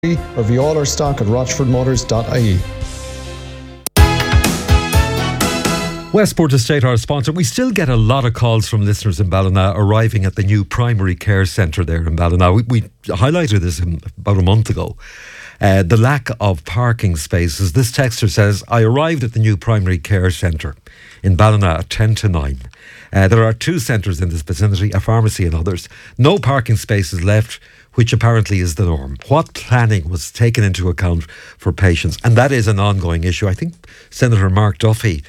or via all our stock at rochfordmotors.ie. Westport Estate, our sponsor. We still get a lot of calls from listeners in Ballina arriving at the new primary care centre there in Ballina. We highlighted this about a month ago. The lack of parking spaces. This texter says, I arrived at the new primary care centre in Ballina at 10 to 9. There are 2 centres in this vicinity, a pharmacy and others. No parking spaces left, which apparently is the norm. What planning was taken into account for patients? And that is an ongoing issue. I think Senator Mark Duffy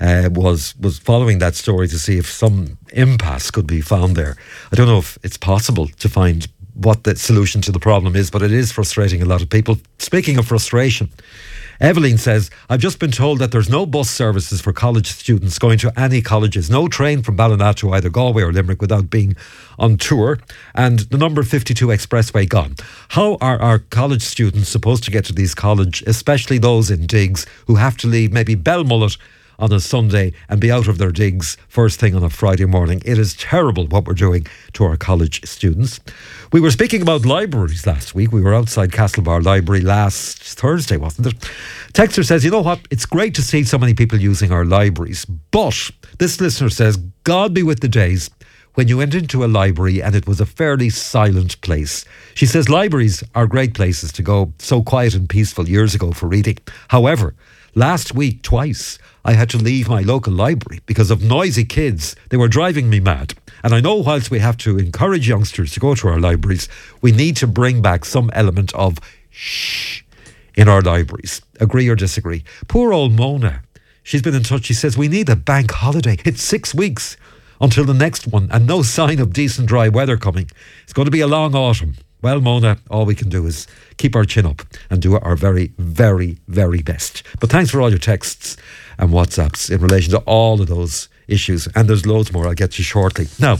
was following that story to see if some impasse could be found there. I don't know if it's possible to find what the solution to the problem is, but it is frustrating a lot of people. Speaking of frustration, Evelyn says, I've just been told that there's no bus services for college students going to any colleges. No train from Ballina to either Galway or Limerick without being on tour. And the number 52 expressway gone. How are our college students supposed to get to these colleges, especially those in digs who have to leave maybe Belmullet on a Sunday and be out of their digs first thing on a Friday morning? It is terrible what we're doing to our college students. We were speaking about libraries last week. We were outside Castlebar Library last Thursday, wasn't it? Texter says, you know what? It's great to see so many people using our libraries. But this listener says, God be with the days when you went into a library and it was a fairly silent place. She says libraries are great places to go, so quiet and peaceful years ago for reading. However, last week, twice, I had to leave my local library because of noisy kids. They were driving me mad. And I know whilst we have to encourage youngsters to go to our libraries, we need to bring back some element of shh in our libraries. Agree or disagree? Poor old Mona, she's been in touch. She says, we need a bank holiday. It's 6 weeks until the next one and no sign of decent dry weather coming. It's going to be a long autumn. Well, Mona, all we can do is keep our chin up and do our very, very, very best. But thanks for all your texts and WhatsApps in relation to all of those issues. And there's loads more I'll get to shortly. Now,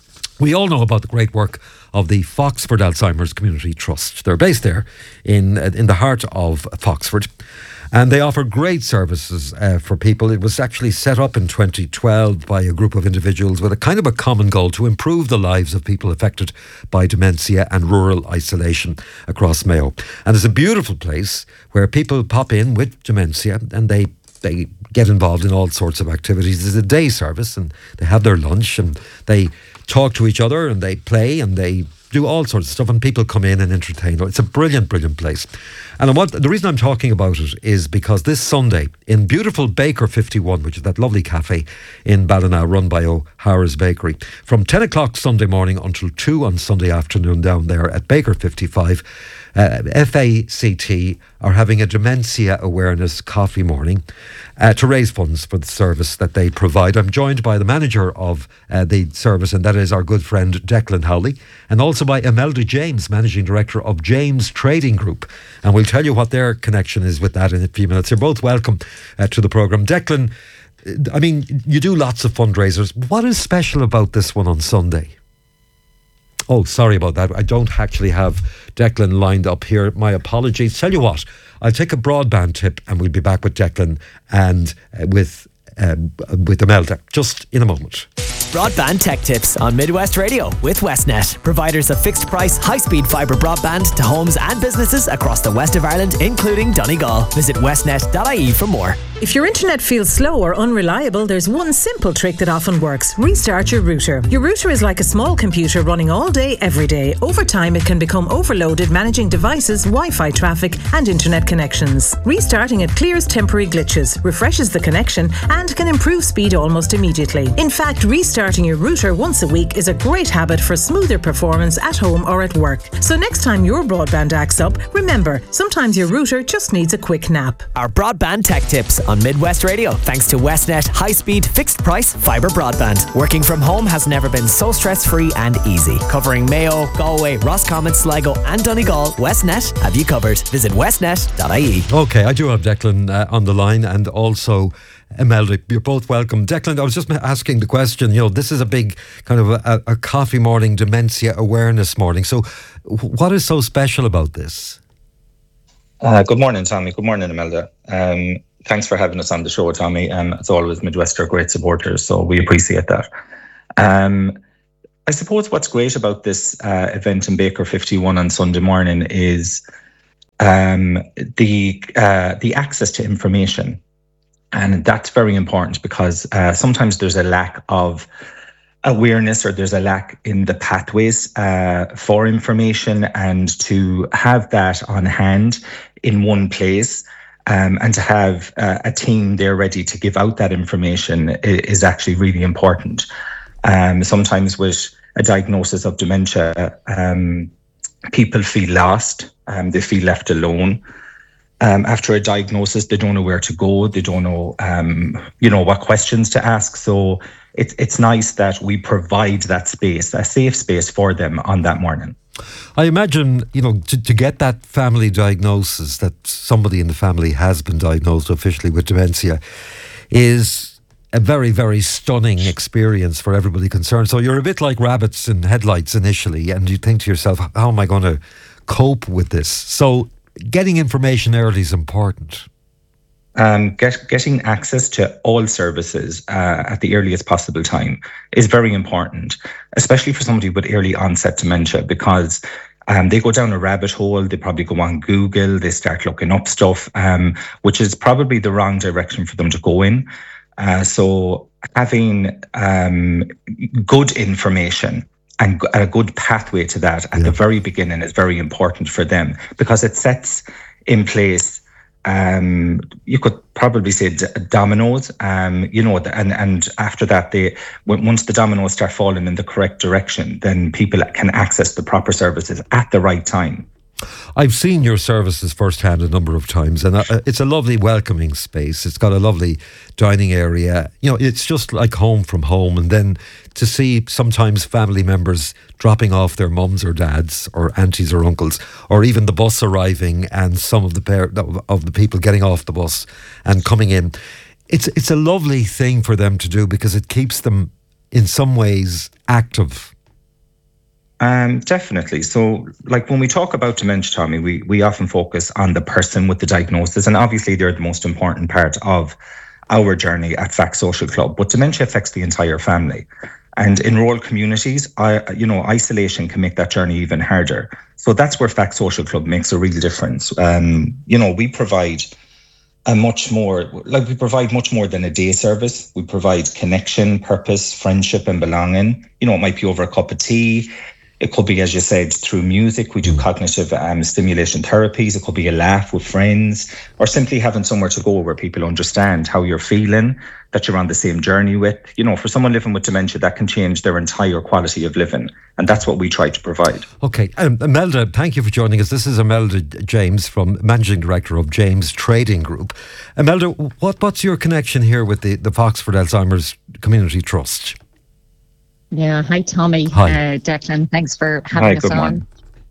we all know about the great work of the Foxford Alzheimer's Community Trust. They're based there in the heart of Foxford. And they offer great services for people. It was actually set up in 2012 by a group of individuals with a kind of a common goal to improve the lives of people affected by dementia and rural isolation across Mayo. And it's a beautiful place where people pop in with dementia and they get involved in all sorts of activities. There's a day service and they have their lunch and they talk to each other and they play and they do all sorts of stuff and people come in and entertain. It's a brilliant, brilliant place. And the reason I'm talking about it is because this Sunday in beautiful Baker 51, which is that lovely cafe in Ballina run by O'Hara's Bakery, from 10 o'clock Sunday morning until 2 on Sunday afternoon down there at Baker 55, FACT are having a dementia awareness coffee morning to raise funds for the service that they provide. I'm joined by the manager of the service, and that is our good friend Declan Howley, and also by Imelda James, managing director of James Trading Group. And we'll tell you what their connection is with that in a few minutes. You're both welcome to the programme. Declan, I mean, you do lots of fundraisers. What is special about this one on Sunday? Oh, sorry about that. I don't actually have Declan lined up here. My apologies. Tell you what, I'll take a broadband tip and we'll be back with Declan and with Imelda just in a moment. Broadband Tech Tips on Midwest Radio with Westnet, providers of fixed price, high-speed fibre broadband to homes and businesses across the west of Ireland, including Donegal. Visit westnet.ie for more. If your internet feels slow or unreliable, there's one simple trick that often works. Restart your router. Your router is like a small computer running all day, every day. Over time, it can become overloaded managing devices, Wi-Fi traffic and internet connections. Restarting it clears temporary glitches, refreshes the connection and can improve speed almost immediately. In fact, restarting your router once a week is a great habit for smoother performance at home or at work. So next time your broadband acts up, remember, sometimes your router just needs a quick nap. Our Broadband Tech Tips on Midwest Radio, thanks to Westnet high-speed, fixed-price fibre broadband. Working from home has never been so stress-free and easy. Covering Mayo, Galway, Roscommon, Sligo and Donegal, Westnet have you covered. Visit westnet.ie. OK, I do have Declan on the line and also Imelda. You're both welcome. Declan, I was just asking the question, you know, this is a big kind of a coffee morning, dementia awareness morning. So what is so special about this? Good morning, Tommy. Good morning, Imelda. Thanks for having us on the show, Tommy. As always, Midwest are great supporters, so we appreciate that. I suppose what's great about this event in Baker 51 on Sunday morning is the access to information. And that's very important because sometimes there's a lack of awareness, or there's a lack in the pathways for information, and to have that on hand in one place, and to have a team there ready to give out that information is actually really important. Sometimes with a diagnosis of dementia, people feel lost, they feel left alone. After a diagnosis, they don't know where to go. They don't know, what questions to ask. So it's nice that we provide that space, a safe space for them on that morning. I imagine, to get that family diagnosis, that somebody in the family has been diagnosed officially with dementia, is a very, very stunning experience for everybody concerned. So you're a bit like rabbits in headlights initially, and you think to yourself, how am I going to cope with this? So getting information early is important. Getting access to all services at the earliest possible time is very important, especially for somebody with early onset dementia, because they go down a rabbit hole. They probably go on Google, they start looking up stuff, which is probably the wrong direction for them to go in. So having good information and a good pathway to that at the very beginning is very important for them, because it sets in place, you could probably say dominoes, and after that, once the dominoes start falling in the correct direction, then people can access the proper services at the right time. I've seen your services firsthand a number of times, and it's a lovely welcoming space. It's got a lovely dining area. It's just like home from home. And then to see sometimes family members dropping off their mums or dads or aunties or uncles, or even the bus arriving and some of the people getting off the bus and coming in. It's a lovely thing for them to do, because it keeps them in some ways active. Definitely. So, like when we talk about dementia, Tommy, we often focus on the person with the diagnosis, and obviously they're the most important part of our journey at FACT Social Club. But dementia affects the entire family, and in rural communities, isolation can make that journey even harder. So that's where FACT Social Club makes a real difference. We provide much more than a day service. We provide connection, purpose, friendship, and belonging. It might be over a cup of tea. It could be, as you said, through music. We do cognitive stimulation therapies. It could be a laugh with friends, or simply having somewhere to go where people understand how you're feeling, that you're on the same journey with. For someone living with dementia, that can change their entire quality of living. And that's what we try to provide. Okay. Imelda, thank you for joining us. This is Imelda James, from Managing Director of James Trading Group. Imelda, what's your connection here with the Foxford Alzheimer's Community Trust? Yeah, hi Tommy. Hi. Declan, thanks for having us on.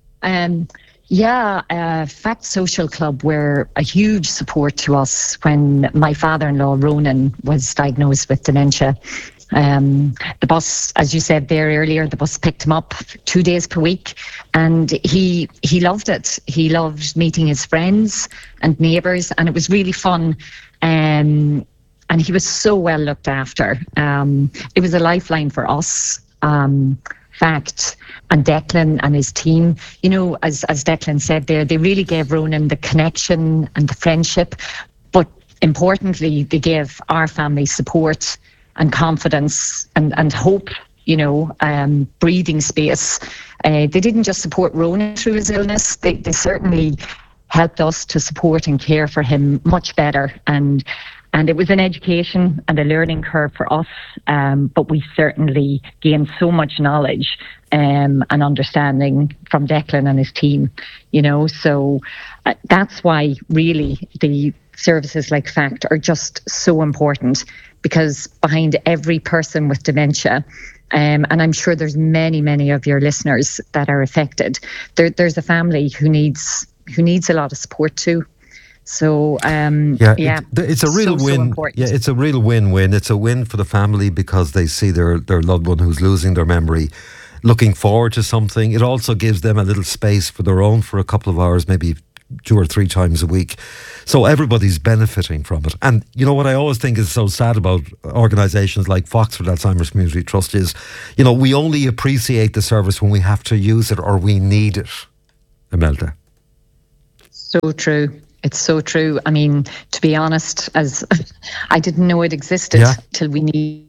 FACT Social Club were a huge support to us when my father-in-law Ronan was diagnosed with dementia. The bus, as you said there earlier, the bus picked him up 2 days per week, and he loved it. He loved meeting his friends and neighbours, and it was really fun. And he was so well looked after. It was a lifeline for us, FACT, and Declan and his team. As Declan said there, they really gave Ronan the connection and the friendship. But importantly, they gave our family support and confidence and hope, breathing space. They didn't just support Ronan through his illness. They certainly helped us to support and care for him much better. And it was an education and a learning curve for us, but we certainly gained so much knowledge and understanding from Declan and his team, So that's why really the services like FACT are just so important, because behind every person with dementia, and I'm sure there's many, many of your listeners that are affected, there's a family who needs a lot of support too. So it's a real win. It's a real win-win. It's a win for the family because they see their loved one who's losing their memory looking forward to something. It also gives them a little space for their own for a couple of hours, maybe 2 or 3 times a week. So everybody's benefiting from it. And what I always think is so sad about organisations like Foxford Alzheimer's Community Trust is, we only appreciate the service when we have to use it or we need it. Imelda. So true. It's so true. I mean, to be honest, as I didn't know it existed till we need.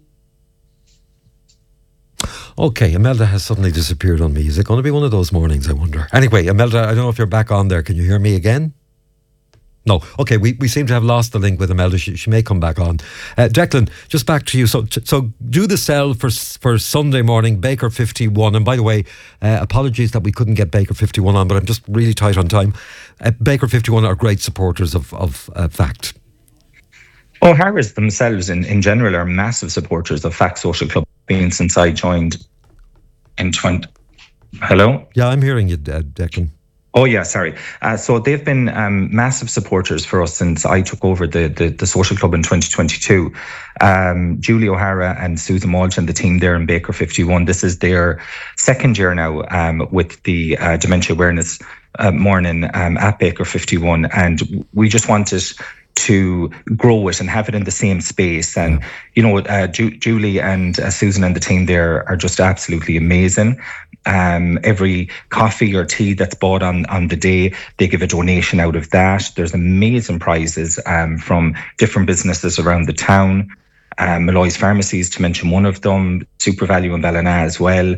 Okay, Imelda has suddenly disappeared on me. Is it going to be one of those mornings, I wonder? Anyway, Imelda, I don't know if you're back on there. Can you hear me again? No. Okay, we seem to have lost the link with Imelda. She may come back on. Declan, just back to you. So do the sell for Sunday morning, Baker 51. And by the way, apologies that we couldn't get Baker 51 on, but I'm just really tight on time. Baker 51 are great supporters of FACT. O'Hara's themselves in general are massive supporters of FACT Social Club, being since I joined in 20... Hello? Yeah, I'm hearing you, Declan. Oh, yeah, sorry. So they've been massive supporters for us since I took over the social club in 2022. Julie O'Hara and Susan Walsh and the team there in Baker 51, this is their second year now with the Dementia Awareness Morning at Baker 51. And we just wanted to grow it and have it in the same space. And, you know, Julie and Susan and the team there are just absolutely amazing. Every coffee or tea that's bought on the day, they give a donation out of that. There's amazing prizes from different businesses around the town. Malloy's Pharmacies, to mention one of them, Super Value in Ballina as well.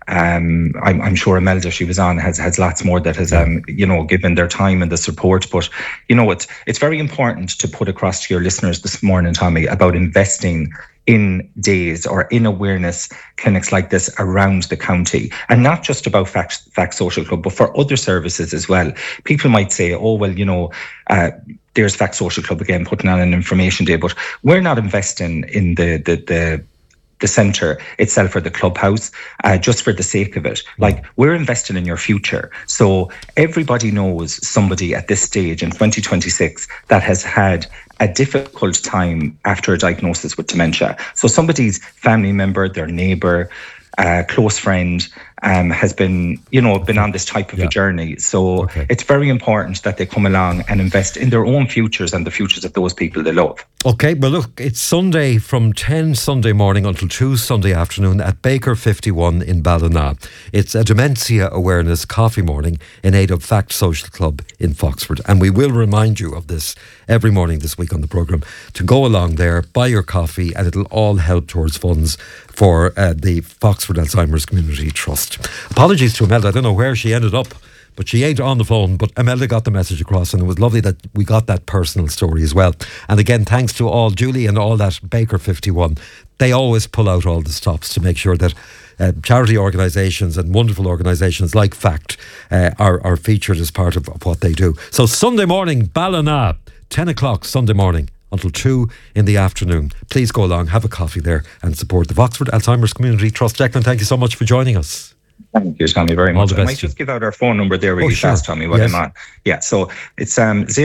I'm sure Imelda, she was on, has lots more that has given their time and the support. But you know, it's very important to put across to your listeners this morning, Tommy, about investing in days or in awareness clinics like this around the county, and not just about FACT Social Club, but for other services as well. People might say, oh, well, you know, there's FACT Social Club again putting on an information day, but we're not investing in the centre itself or the clubhouse just for the sake of it. Like, we're investing in your future. So everybody knows somebody at this stage in 2026 that has had a difficult time after a diagnosis with dementia. So somebody's family member, their neighbour, close friend has been on this type of a journey. So it's very important that they come along and invest in their own futures and the futures of those people they love. Okay, well look, it's Sunday from 10 Sunday morning until 2 Sunday afternoon at Baker 51 in Ballina. It's a dementia awareness coffee morning in aid of FACT Social Club in Foxford. And we will remind you of this every morning this week on the programme, to go along there, buy your coffee, and it'll all help towards funds for the Foxford Alzheimer's Community Trust. Apologies to Imelda, I don't know where she ended up, but she ain't on the phone. But Imelda got the message across, and it was lovely that we got that personal story as well. And again, thanks to all Julie and all that Baker 51. They always pull out all the stops to make sure that charity organisations and wonderful organisations like FACT are featured as part of what they do. So Sunday morning, Ballina, 10 o'clock Sunday morning until 2 in the afternoon. Please go along, have a coffee there and support the Foxford Alzheimer's Community Trust. Declan, thank you so much for joining us. Thank you, Tommy, very much. I might just give out our phone number there really fast, Tommy, while I'm on. Yeah, so it's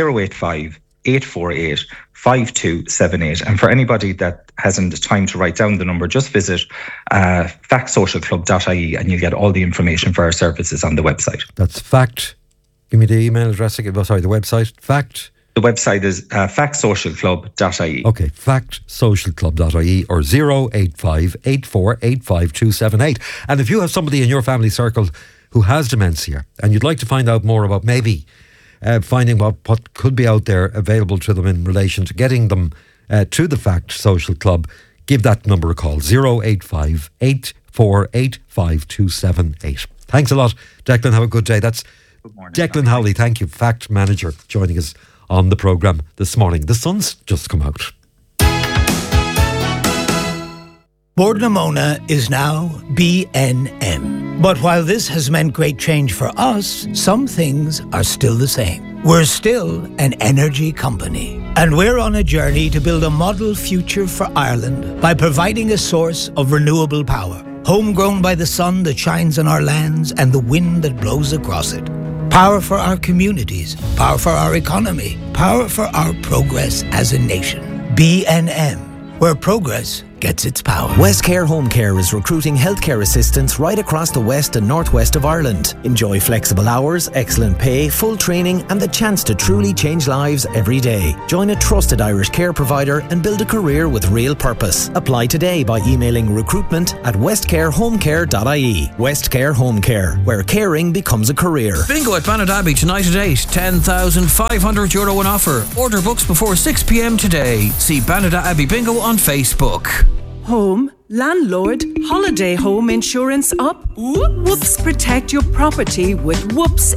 085 848 5278. And for anybody that hasn't time to write down the number, just visit factsocialclub.ie and you'll get all the information for our services on the website. That's FACT. Give me the email address again. The website. FACT. The website is factsocialclub.ie. Okay, factsocialclub.ie or 085 8485 278. And if you have somebody in your family circle who has dementia and you'd like to find out more about maybe finding what could be out there available to them in relation to getting them to the FACT Social Club, give that number a call, 085 8485 278. Thanks a lot, Declan. Have a good day. That's good morning, Declan Howley. Thank you, FACT manager, joining us on the programme this morning. The sun's just come out. Bord na Móna is now BNM. But while this has meant great change for us, some things are still the same. We're still an energy company. And we're on a journey to build a model future for Ireland by providing a source of renewable power, homegrown by the sun that shines on our lands and the wind that blows across it. Power for our communities, power for our economy, power for our progress as a nation. BNM, where progress gets its power. West Care Home Care is recruiting healthcare assistants right across the west and northwest of Ireland. Enjoy flexible hours, excellent pay, full training and the chance to truly change lives every day. Join a trusted Irish care provider and build a career with real purpose. Apply today by emailing recruitment@westcarehomecare.ie. West Care Home Care, where caring becomes a career. Bingo at Bannadabbey tonight at 8. €10,500 in offer. Order books before 6 p.m. today. See Bannadabbey Bingo on Facebook. Home, landlord, holiday home insurance up? Whoops, protect your property with Whoops